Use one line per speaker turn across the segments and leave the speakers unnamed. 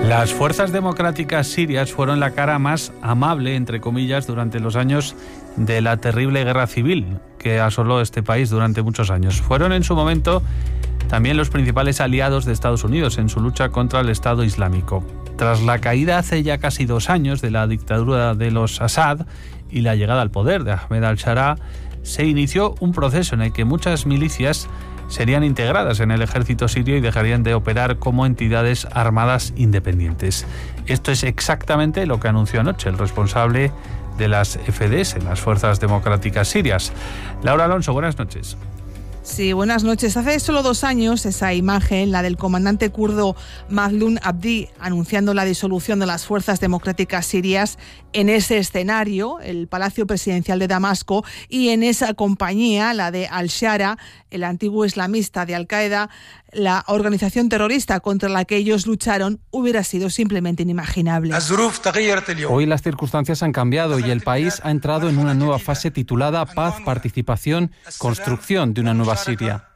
Las fuerzas democráticas sirias fueron la cara más amable, entre comillas, durante los años de la terrible guerra civil que asoló este país durante muchos años. Fueron en su momento también los principales aliados de Estados Unidos en su lucha contra el Estado Islámico. Tras la caída hace ya casi 2 años de la dictadura de los Assad y la llegada al poder de Ahmed al-Sharaa, se inició un proceso en el que muchas milicias serían integradas en el ejército sirio y dejarían de operar como entidades armadas independientes. Esto es exactamente lo que anunció anoche el responsable de las FDS, las Fuerzas Democráticas Sirias. Laura Alonso, buenas noches.
Sí, buenas noches. Hace solo 2 años esa imagen, la del comandante kurdo Mazloum Abdi, anunciando la disolución de las Fuerzas Democráticas Sirias en ese escenario, el Palacio Presidencial de Damasco, y en esa compañía, la de al-Sharaa, el antiguo islamista de Al-Qaeda, la organización terrorista contra la que ellos lucharon, hubiera sido simplemente inimaginable.
Hoy las circunstancias han cambiado y el país ha entrado en una nueva fase titulada Paz, Participación, Construcción de una nueva Siria.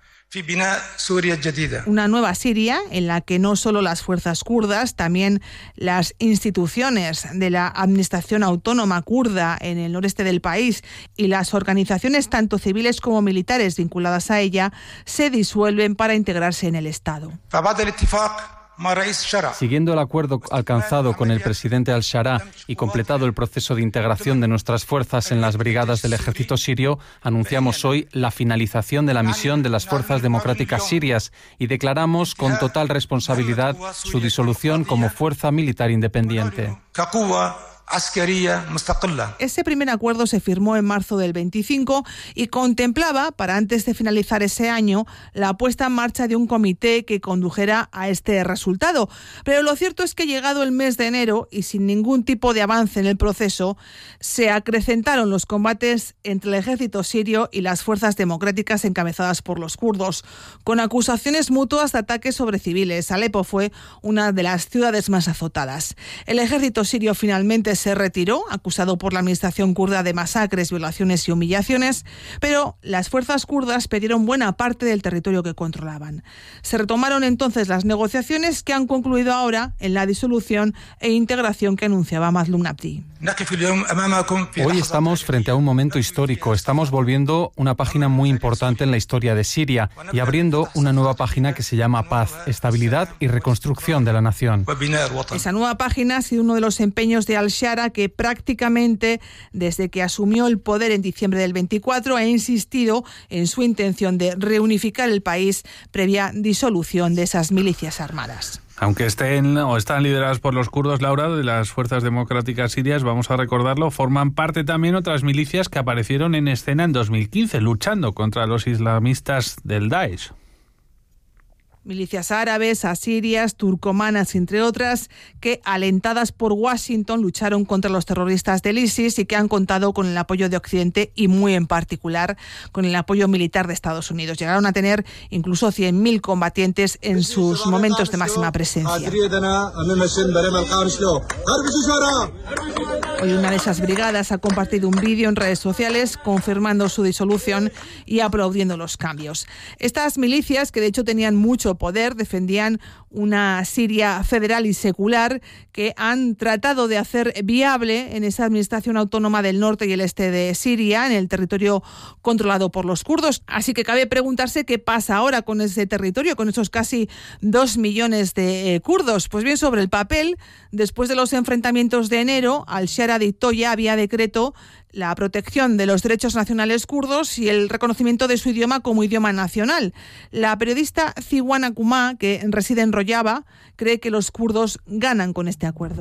Una nueva Siria en la que no solo las fuerzas kurdas, también las instituciones de la Administración Autónoma Kurda en el noreste del país y las organizaciones tanto civiles como militares vinculadas a ella se disuelven para integrarse en el Estado.
Siguiendo el acuerdo alcanzado con el presidente al-Sharaa y completado el proceso de integración de nuestras fuerzas en las brigadas del ejército sirio, anunciamos hoy la finalización de la misión de las Fuerzas Democráticas Sirias y declaramos con total responsabilidad su disolución como fuerza militar independiente.
Ese primer acuerdo se firmó en marzo del 25 y contemplaba, para antes de finalizar ese año, la puesta en marcha de un comité que condujera a este resultado. Pero lo cierto es que llegado el mes de enero y sin ningún tipo de avance en el proceso, se acrecentaron los combates entre el ejército sirio y las fuerzas democráticas encabezadas por los kurdos, con acusaciones mutuas de ataques sobre civiles. Alepo fue una de las ciudades más azotadas. El ejército sirio finalmente se retiró, acusado por la administración kurda de masacres, violaciones y humillaciones, pero las fuerzas kurdas perdieron buena parte del territorio que controlaban. Se retomaron entonces las negociaciones que han concluido ahora en la disolución e integración que anunciaba Mazloum Abdi.
Hoy estamos frente a un momento histórico. Estamos volviendo una página muy importante en la historia de Siria y abriendo una nueva página que se llama Paz, Estabilidad y Reconstrucción de la nación.
Esa nueva página ha sido uno de los empeños de al-Sharaa, que prácticamente desde que asumió el poder en diciembre del 24 ha insistido en su intención de reunificar el país previa disolución de esas milicias armadas.
Aunque están lideradas por los kurdos, Laura, de las Fuerzas Democráticas Sirias, vamos a recordarlo, forman parte también otras milicias que aparecieron en escena en 2015, luchando contra los islamistas del Daesh.
Milicias árabes, asirias, turcomanas, entre otras, que, alentadas por Washington, lucharon contra los terroristas del ISIS y que han contado con el apoyo de Occidente y, muy en particular, con el apoyo militar de Estados Unidos. Llegaron a tener incluso 100.000 combatientes en sus momentos de máxima presencia. Hoy una de esas brigadas ha compartido un vídeo en redes sociales confirmando su disolución y aplaudiendo los cambios. Estas milicias, que de hecho tenían mucho poder, defendían una Siria federal y secular que han tratado de hacer viable en esa administración autónoma del norte y el este de Siria, en el territorio controlado por los kurdos. Así que cabe preguntarse qué pasa ahora con ese territorio, con esos casi 2 millones de kurdos. Pues bien, sobre el papel, después de los enfrentamientos de enero, al-Sharaa dictó ya vía decreto la protección de los derechos nacionales kurdos y el reconocimiento de su idioma como idioma nacional. La periodista Ziwana Kuma, que reside en Rojava, cree que los kurdos ganan con este acuerdo.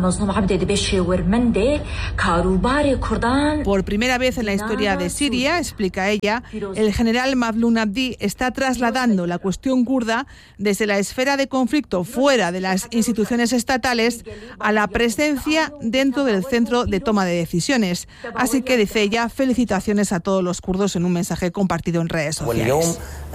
Por primera vez en la historia de Siria, explica ella, el general Mazloum Abdi está trasladando la cuestión kurda desde la esfera de conflicto fuera de las instituciones estatales a la presencia dentro del centro de toma de decisiones. Así que, dice ella, felicitaciones a todos los kurdos en un mensaje compartido en redes sociales.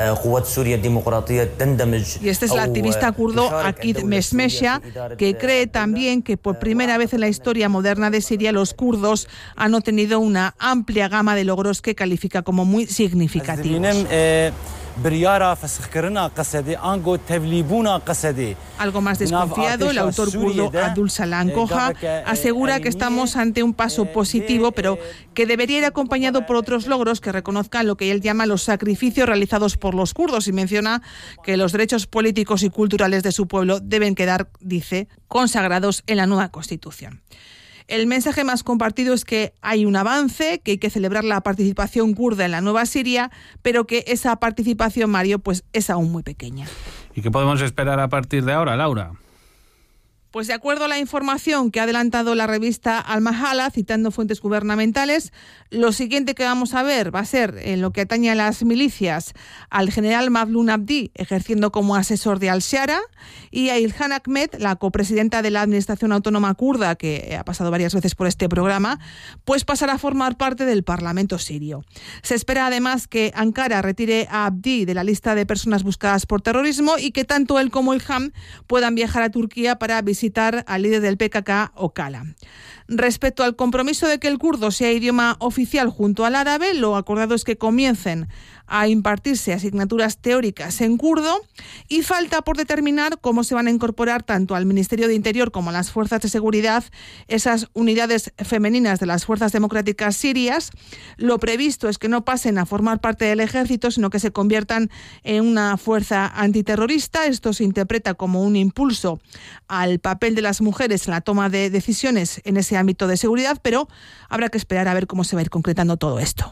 Y este es el activista kurdo Akid Meshmesha, que cree también que por primera vez en la historia moderna de Siria los kurdos han obtenido una amplia gama de logros que califica como muy significativos. Algo más desconfiado, el autor kurdo Abdul Salam Koha asegura que estamos ante un paso positivo, pero que debería ir acompañado por otros logros que reconozcan lo que él llama los sacrificios realizados por los kurdos, y menciona que los derechos políticos y culturales de su pueblo deben quedar, dice, consagrados en la nueva Constitución. El mensaje más compartido es que hay un avance, que hay que celebrar la participación kurda en la nueva Siria, pero que esa participación, Mario, pues es aún muy pequeña.
¿Y qué podemos esperar a partir de ahora, Laura?
Pues de acuerdo a la información que ha adelantado la revista Al-Mahala, citando fuentes gubernamentales, lo siguiente que vamos a ver va a ser, en lo que atañe a las milicias, al general Mavlum Abdi ejerciendo como asesor de al-Shara, y a Ilhan Ahmed, la copresidenta de la Administración Autónoma Kurda, que ha pasado varias veces por este programa, pues pasará a formar parte del Parlamento sirio. Se espera además que Ankara retire a Abdi de la lista de personas buscadas por terrorismo y que tanto él como Ilhan puedan viajar a Turquía para visitar al líder del PKK, Öcalan. Respecto al compromiso de que el kurdo sea idioma oficial junto al árabe, lo acordado es que comiencen a impartirse asignaturas teóricas en kurdo, y falta por determinar cómo se van a incorporar tanto al Ministerio de Interior como a las fuerzas de seguridad esas unidades femeninas de las fuerzas democráticas sirias. Lo previsto es que no pasen a formar parte del ejército, sino que se conviertan en una fuerza antiterrorista. Esto se interpreta como un impulso al papel de las mujeres en la toma de decisiones en ese ámbito de seguridad, pero habrá que esperar a ver cómo se va a ir concretando todo esto.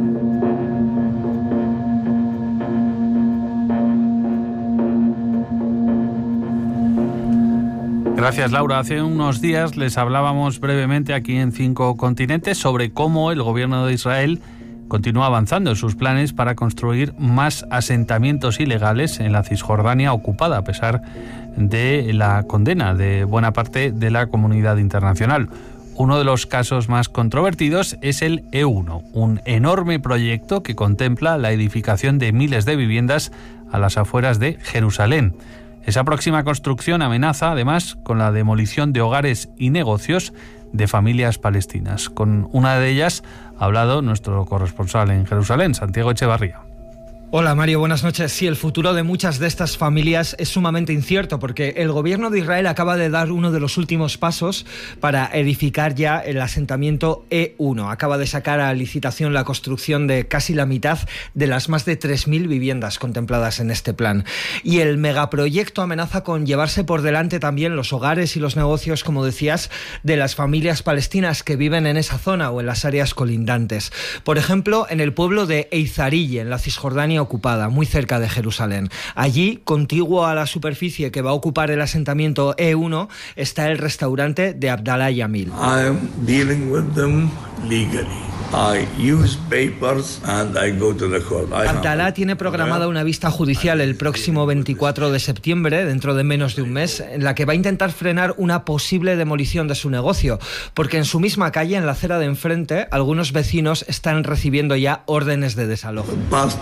Gracias, Laura. Hace unos días les hablábamos brevemente aquí en 5 Continentes sobre cómo el gobierno de Israel continúa avanzando en sus planes para construir más asentamientos ilegales en la Cisjordania ocupada, a pesar de la condena de buena parte de la comunidad internacional. Uno de los casos más controvertidos es el E1, un enorme proyecto que contempla la edificación de miles de viviendas a las afueras de Jerusalén. Esa próxima construcción amenaza, además, con la demolición de hogares y negocios de familias palestinas. Con una de ellas ha hablado nuestro corresponsal en Jerusalén, Santiago Echevarría.
Hola Mario, buenas noches. Sí, el futuro de muchas de estas familias es sumamente incierto porque el gobierno de Israel acaba de dar uno de los últimos pasos para edificar ya el asentamiento E1. Acaba de sacar a licitación la construcción de casi la mitad de las más de 3.000 viviendas contempladas en este plan. Y el megaproyecto amenaza con llevarse por delante también los hogares y los negocios, como decías, de las familias palestinas que viven en esa zona o en las áreas colindantes. Por ejemplo, en el pueblo de Eizarille, en la Cisjordania ocupada, muy cerca de Jerusalén. Allí, contiguo a la superficie que va a ocupar el asentamiento E1, está el restaurante de Abdallah Yamil.
I am dealing with them legally. I use papers and I go to the court.
Abdallah tiene programada una vista judicial el próximo 24 de septiembre, dentro de menos de un mes, en la que va a intentar frenar una posible demolición de su negocio, porque en su misma calle, en la acera de enfrente, algunos vecinos están recibiendo ya órdenes de desalojo.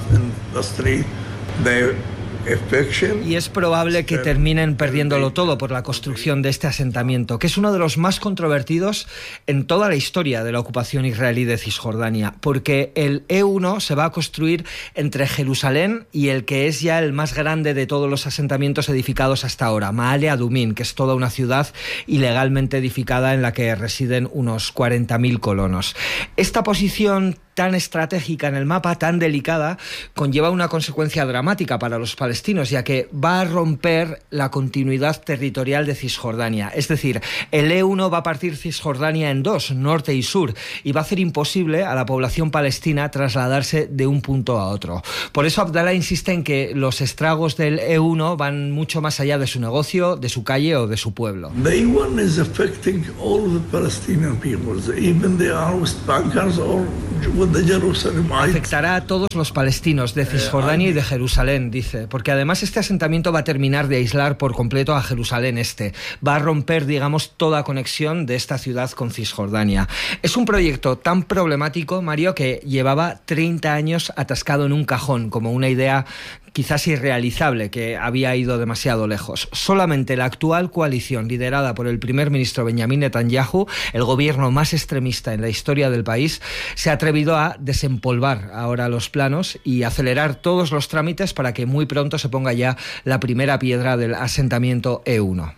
Y es probable que terminen perdiéndolo todo por la construcción de este asentamiento, que es uno de los más controvertidos en toda la historia de la ocupación israelí de Cisjordania, porque el E1 se va a construir entre Jerusalén y el que es ya el más grande de todos los asentamientos edificados hasta ahora, Maale Adumim, que es toda una ciudad ilegalmente edificada en la que residen unos 40.000 colonos. Esta posición tan estratégica en el mapa, tan delicada, conlleva una consecuencia dramática para los palestinos, ya que va a romper la continuidad territorial de Cisjordania. Es decir, el E1 va a partir Cisjordania en dos, norte y sur, y va a hacer imposible a la población palestina trasladarse de un punto a otro. Por eso Abdallah insiste en que los estragos del E1 van mucho más allá de su negocio, de su calle o de su pueblo.
The E1 is affecting all the Palestinian peoples, even the West Bankers or
Afectará a todos los palestinos de Cisjordania y de Jerusalén, dice, porque además este asentamiento va a terminar de aislar por completo a Jerusalén Este. Va a romper, digamos, toda conexión de esta ciudad con Cisjordania. Es un proyecto tan problemático, Mario, que llevaba 30 años atascado en un cajón, como una idea quizás irrealizable, que había ido demasiado lejos. Solamente la actual coalición, liderada por el primer ministro Benjamin Netanyahu, el gobierno más extremista en la historia del país, se ha atrevido a desempolvar ahora los planos y acelerar todos los trámites para que muy pronto se ponga ya la primera piedra del asentamiento E1.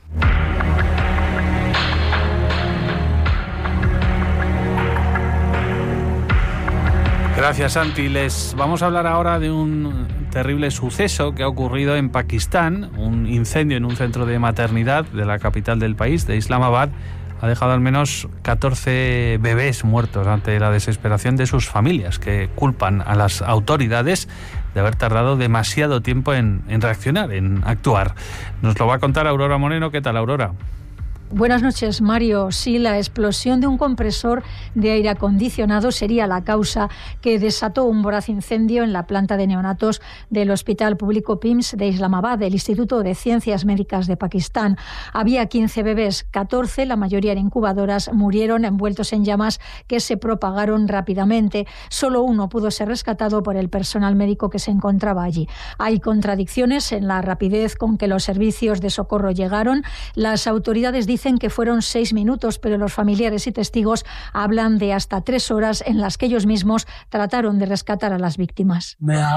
Gracias, Santi. Les vamos a hablar ahora de un terrible suceso que ha ocurrido en Pakistán. Un incendio en un centro de maternidad de la capital del país, de Islamabad, ha dejado al menos 14 bebés muertos ante la desesperación de sus familias, que culpan a las autoridades de haber tardado demasiado tiempo en reaccionar, en actuar. Nos lo va a contar Aurora Moreno. ¿Qué tal, Aurora?
Buenas noches, Mario. Sí, la explosión de un compresor de aire acondicionado sería la causa que desató un voraz incendio en la planta de neonatos del Hospital Público PIMS de Islamabad, del Instituto de Ciencias Médicas de Pakistán. Había 15 bebés, 14, la mayoría en incubadoras, murieron envueltos en llamas que se propagaron rápidamente. Solo uno pudo ser rescatado por el personal médico que se encontraba allí. Hay contradicciones en la rapidez con que los servicios de socorro llegaron. Las autoridades dicen que fueron 6 minutos, pero los familiares y testigos hablan de hasta 3 horas en las que ellos mismos trataron de rescatar a las víctimas.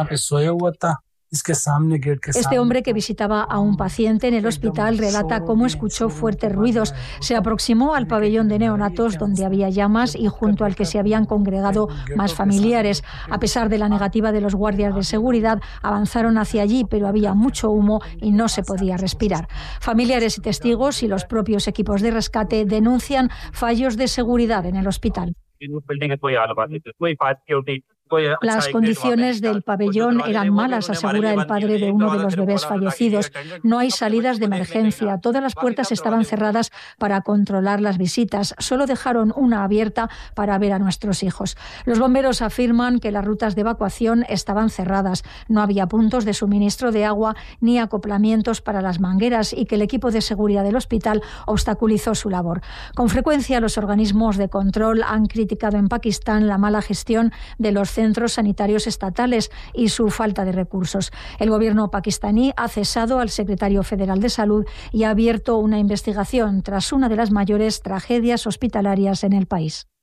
Este hombre que visitaba a un paciente en el hospital relata cómo escuchó fuertes ruidos. Se aproximó al pabellón de neonatos donde había llamas y junto al que se habían congregado más familiares. A pesar de la negativa de los guardias de seguridad, avanzaron hacia allí, pero había mucho humo y no se podía respirar. Familiares y testigos y los propios equipos de rescate denuncian fallos de seguridad en el hospital. Las condiciones del pabellón eran malas, asegura el padre de uno de los bebés fallecidos. No hay salidas de emergencia. Todas las puertas estaban cerradas para controlar las visitas. Solo dejaron una abierta para ver a nuestros hijos. Los bomberos afirman que las rutas de evacuación estaban cerradas. No había puntos de suministro de agua ni acoplamientos para las mangueras y que el equipo de seguridad del hospital obstaculizó su labor. Con frecuencia, los organismos de control han criticado en Pakistán la mala gestión de los centros sanitarios estatales y su falta de recursos. El gobierno pakistaní ha cesado al secretario federal de Salud y ha abierto una investigación tras una de las mayores tragedias hospitalarias en el país.